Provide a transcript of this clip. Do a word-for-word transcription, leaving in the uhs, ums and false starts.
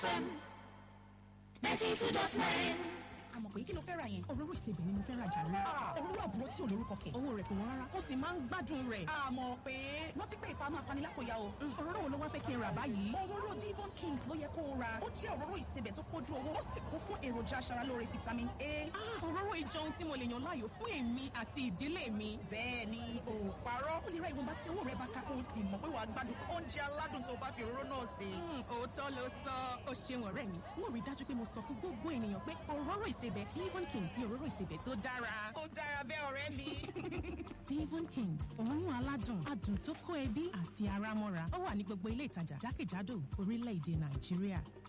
ninety-two dot nine. àmọ̀ pé kí ló fẹ́ ra yẹn. òróró ìsebẹ̀ ni mo fẹ́ ra jàre. òróró àbúrò tí ò lórúkọ kẹ̀. owó rẹ̀ kò wọ́n rárá ó sì máa ń gbádùn rẹ̀. àmọ̀ pé rántí pé ìfà máa fani lápòyà o. òróró wo ló wá fẹ́ kí n rà báyìí. òróró Devon Kings ló yẹ kó o ra. ó jẹ́ òróró ìsebẹ̀ tó pójú owó ó sì kún fún èròjà aṣaralóore vitamin A. òróró ìjọ ohun tí mo lè yàn láàyò fún èmi àti ìdílé mi. bẹ́ẹ̀ ni o ò parọ́. ó lè ra ìwọ̀nba tí owó rẹ̀ bá ká kó o sì mọ̀ pé wàá gbádùn oúnjẹ aládùn tó bá fi òróró náà sè. òótọ́ ló sọ ó ṣeun ọ̀rẹ́ mi mo rí dájú pé mo sọ fún gbogbo ènìyàn pé òróró ìsebẹ̀ Devon Kings ní òróró ìsebẹ̀ tó dára. ó dára bẹ́ẹ̀ ọ̀rẹ́ mi. Devon Kings òórùn aládùn adùn tó kó ẹbí àti ara mọ́ra ó wà ní gbogbo ilé ìtajà jákèjádò orílẹ̀-èdè Nàìjíríà.